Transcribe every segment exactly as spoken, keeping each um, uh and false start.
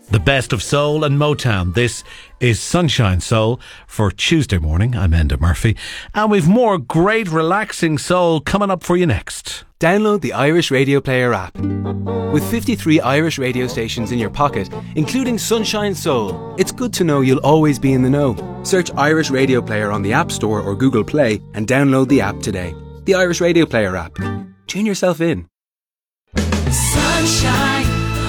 The best of soul and Motown. This is Sunshine Soul for Tuesday morning. I'm Enda Murphy. And we've more great relaxing soul coming up for you next. Download the Irish Radio Player app. With fifty-three Irish radio stations in your pocket, including Sunshine Soul, it's good to know you'll always be in the know. Search Irish Radio Player on the App Store or Google Play and download the app today. The Irish Radio Player app. Tune yourself in. Sunshine.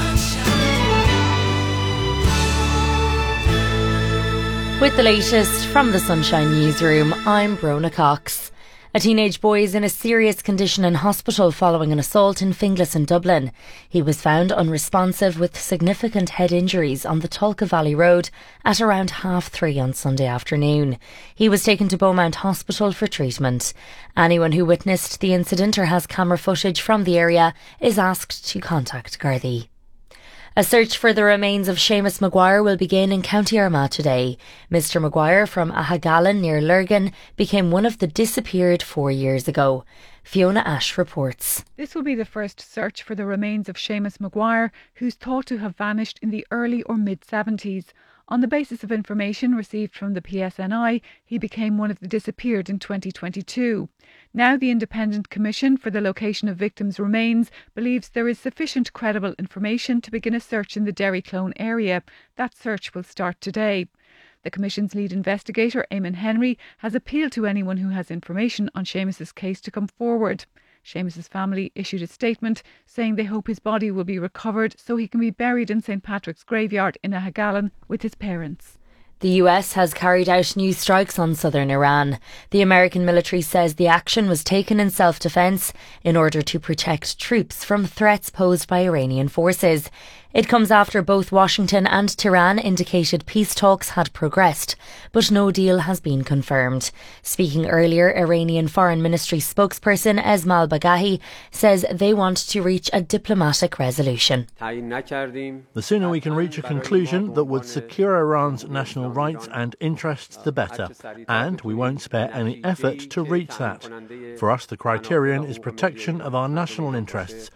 With the latest from the Sunshine Newsroom, I'm Brona Cox. A teenage boy is in a serious condition in hospital following an assault in Finglas in Dublin. He was found unresponsive with significant head injuries on the Tulka Valley Road at around half three on Sunday afternoon. He was taken to Beaumont Hospital for treatment. Anyone who witnessed the incident or has camera footage from the area is asked to contact Gardaí. A search for the remains of Seamus Maguire will begin in County Armagh today. Mister Maguire from Ahagalan near Lurgan became one of the disappeared four years ago. Fiona Ash reports. This will be the first search for the remains of Seamus Maguire, who's thought to have vanished in the early or mid-seventies. On the basis of information received from the P S N I, he became one of the disappeared in twenty twenty-two. Now the Independent Commission for the Location of Victims' Remains believes there is sufficient credible information to begin a search in the Derryclone area. That search will start today. The Commission's lead investigator, Eamon Henry, has appealed to anyone who has information on Seamus's case to come forward. Seamus's family issued a statement saying they hope his body will be recovered so he can be buried in Saint Patrick's graveyard in Ahagalan with his parents. The U S has carried out new strikes on southern Iran. The American military says the action was taken in self-defence in order to protect troops from threats posed by Iranian forces. It comes after both Washington and Tehran indicated peace talks had progressed, but no deal has been confirmed. Speaking earlier, Iranian Foreign Ministry spokesperson Esmail Bagahi says they want to reach a diplomatic resolution. The sooner we can reach a conclusion that would secure Iran's national rights and interests, the better, and we won't spare any effort to reach that. For us, the criterion is protection of our national interests.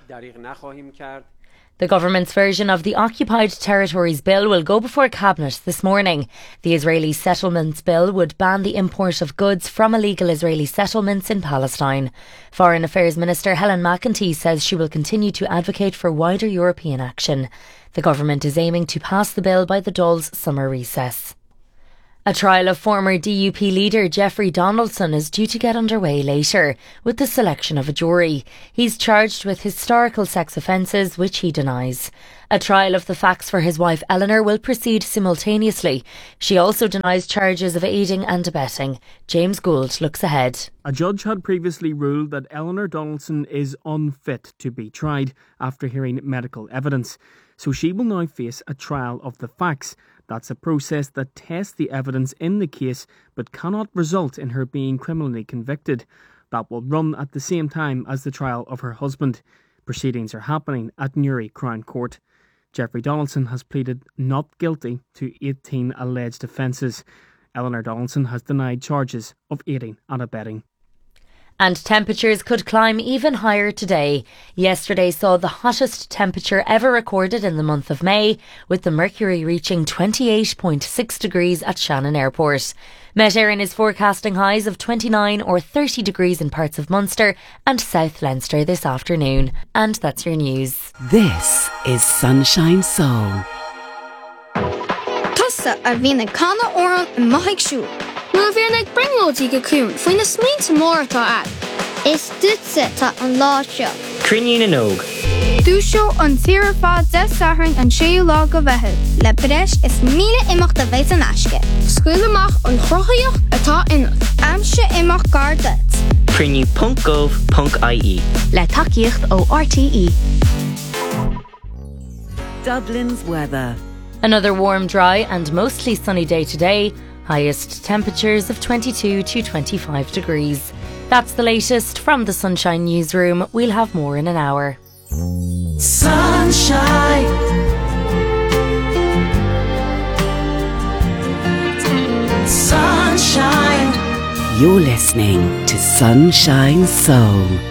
The government's version of the Occupied Territories Bill will go before Cabinet this morning. The Israeli Settlements Bill would ban the import of goods from illegal Israeli settlements in Palestine. Foreign Affairs Minister Helen McEntee says she will continue to advocate for wider European action. The government is aiming to pass the bill by the Dáil's summer recess. A trial of former D U P leader Jeffrey Donaldson is due to get underway later, with the selection of a jury. He's charged with historical sex offences, which he denies. A trial of the facts for his wife Eleanor will proceed simultaneously. She also denies charges of aiding and abetting. James Gould looks ahead. A judge had previously ruled that Eleanor Donaldson is unfit to be tried after hearing medical evidence. So she will now face a trial of the facts. That's a process that tests the evidence in the case but cannot result in her being criminally convicted. That will run at the same time as the trial of her husband. Proceedings are happening at Newry Crown Court. Jeffrey Donaldson has pleaded not guilty to eighteen alleged offences. Eleanor Donaldson has denied charges of aiding and abetting. And temperatures could climb even higher today. Yesterday saw the hottest temperature ever recorded in the month of May, with the mercury reaching twenty-eight point six degrees at Shannon Airport. Met Éireann is forecasting highs of twenty-nine or thirty degrees in parts of Munster and South Leinster this afternoon. And that's your news. This is Sunshine Soul. Tusa a bhína canna oran in maithig siú. Nuair bhíonn ag bringlóidí go cúin faoin na smaointe mór atá ag. Is dúitse tá an lá seo. Crinne na nóg. Dúseo an tíre fád de sathrainn an séú lá go bheithid. Le breis is míle imeacht a bheith an aisce. Scuil amach an chrochaíocht atá inniu. Aimse imeacht gar duit. Crinne punt gov punt I E. Le takeíocht ó R T E. Dublin's weather. Another warm, dry and mostly sunny day today. Highest temperatures of twenty-two to twenty-five degrees. That's the latest from the Sunshine Newsroom. We'll have more in an hour. Sunshine. Sunshine. You're listening to Sunshine Soul.